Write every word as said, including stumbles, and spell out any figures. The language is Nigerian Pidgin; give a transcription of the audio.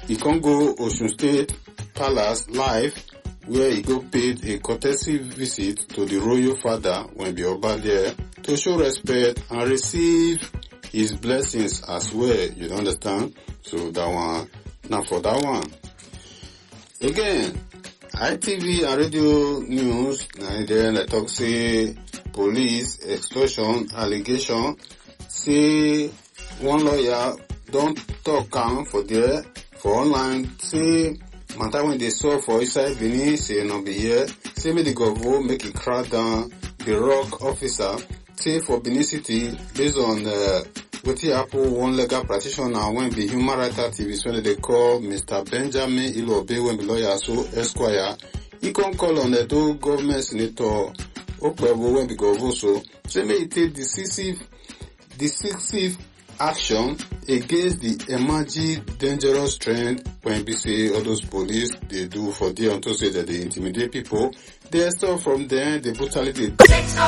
he can't go Osun State Palace live, where he go paid a courtesy visit to the royal father when be over there to show respect and receive his blessings as well. You understand? So that one, now for that one. Again, I T V and radio news, and then I talk say police extortion allegation, say one lawyer don't talk am for there for online, say matter when they saw for inside Benin, say no be here, say make the government make it crack down the rock officer, say for Benin City based on uh, wetin happen one legal practitioner when be human rights activist when they call Mister Benjamin Ilobe when be lawyer so Esquire, he can call on the two government senator Okpebo when be government so say may it take decisive decisive action against the emerging dangerous trend when we say all those police they do for there until say that they intimidate people. They start from there, the brutality.